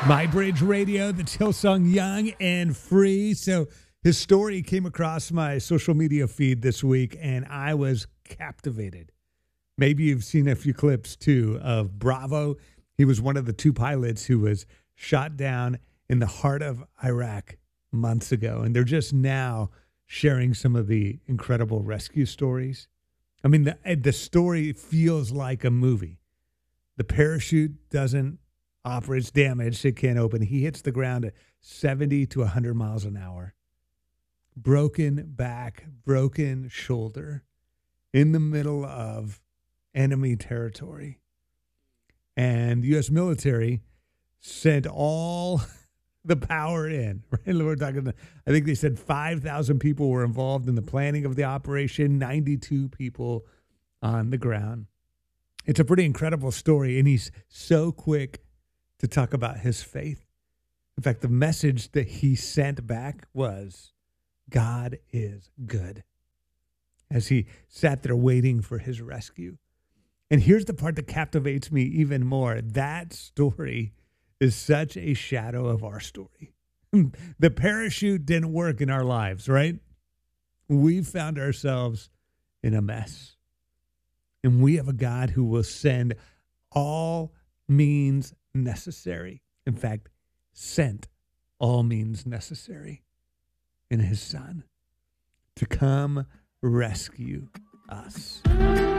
My Bridge Radio, the Hillsong Young and Free. So his story came across my social media feed this week, and I was captivated. Maybe you've seen a few clips, too, of Bravo. He was one of the two pilots who was shot down in the heart of Iraq months ago, and they're just now sharing some of the incredible rescue stories. I mean, the story feels like a movie. The parachute doesn't operate, it's damaged, it can't open. He hits the ground at 70 to 100 miles an hour. Broken back, broken shoulder, in the middle of enemy territory. And the U.S. military sent all the power in. Right? We're talking, I think they said 5,000 people were involved in the planning of the operation, 92 people on the ground. It's a pretty incredible story, and he's so quick to talk about his faith. In fact, the message that he sent back was, God is good, as he sat there waiting for his rescue. And here's the part that captivates me even more. That story is such a shadow of our story. The parachute didn't work in our lives, right? We found ourselves in a mess. And we have a God who will send all means necessary. In fact, sent all means necessary in his Son to come rescue us.